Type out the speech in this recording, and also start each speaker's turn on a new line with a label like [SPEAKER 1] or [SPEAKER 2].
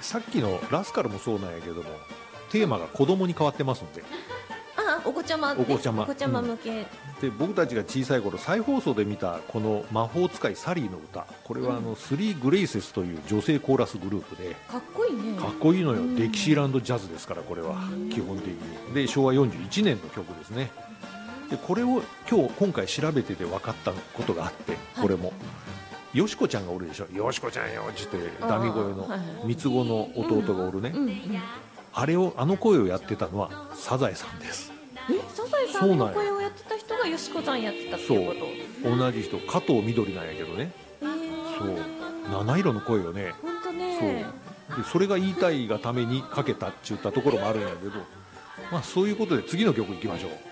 [SPEAKER 1] さっきのラスカルもそうなんやけども、テーマが子供に変わってますんで。
[SPEAKER 2] あ、お子ちゃま、ね、
[SPEAKER 1] お子ちゃま
[SPEAKER 2] 向け、
[SPEAKER 1] で、僕たちが小さい頃再放送で見たこの魔法使いサリーの歌、これはスリー・グレイセスという女性コーラスグループで、
[SPEAKER 2] かっこいいね。
[SPEAKER 1] かっこいいのよ、デキシーランドジャズですから、これは基本的にで昭和41年の曲ですね。でこれを今回調べてて分かったことがあって、これも、よしこちゃんがおるでしょ、よしこちゃんよっつってダミ声の三つ子の弟がおるね、あの声をやってたのはサザエさんです。
[SPEAKER 2] サザエさんの声をやってた人がよしこちゃんやってたっていうこと？
[SPEAKER 1] そう、同じ人、加藤みどりなんやけどね。そう七色の声よね。
[SPEAKER 2] 本当ね。
[SPEAKER 1] そうで、それが言いたいがためにかけたって言ったところもあるんやけど、まあそういうことで次の曲いきましょう。